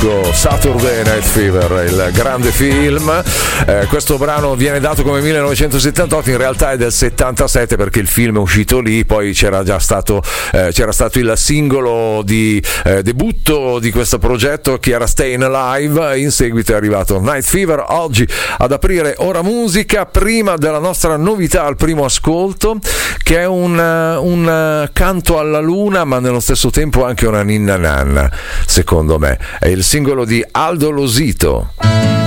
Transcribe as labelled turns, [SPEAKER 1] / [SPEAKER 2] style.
[SPEAKER 1] Go, Saturday Night Fever, il grande film. Questo brano viene dato come 1978, in realtà è del 77 perché il film è uscito lì, poi c'era stato il singolo di debutto di questo progetto che era Stayin' Alive, in seguito è arrivato Night Fever. Oggi ad aprire Ora Musica, prima della nostra novità al primo ascolto, che è un canto alla luna, ma nello stesso tempo anche una ninna nanna, secondo me. È il singolo di Aldo Losito.